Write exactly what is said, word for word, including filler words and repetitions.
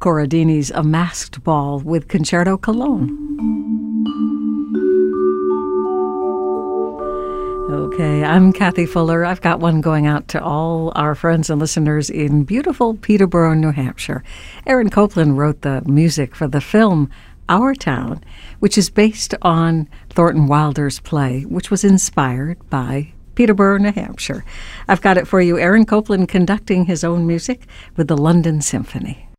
Corradini's A Masked Ball with Concerto Cologne. Okay, I'm Kathy Fuller. I've got one going out to all our friends and listeners in beautiful Peterborough, New Hampshire. Aaron Copland wrote the music for the film Our Town, which is based on Thornton Wilder's play, which was inspired by Peterborough, New Hampshire. I've got it for you. Aaron Copland conducting his own music with the London Symphony.